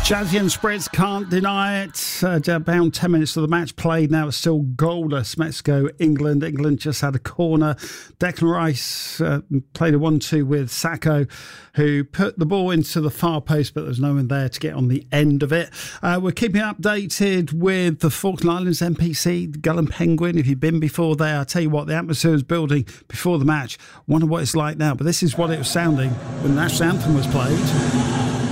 Jazzy and Spritz, can't deny it. About 10 minutes of the match played now. It's still goalless. Mexico, England. England just had a corner. Declan Rice played a 1-2 with Sacco, who put the ball into the far post, but there's no one there to get on the end of it. We're keeping updated with the Falkland Islands NPC, the Gull and Penguin. If you've been before there, I tell you what, the atmosphere was building before the match. Wonder what it's like now, but this is what it was sounding when the national anthem was played.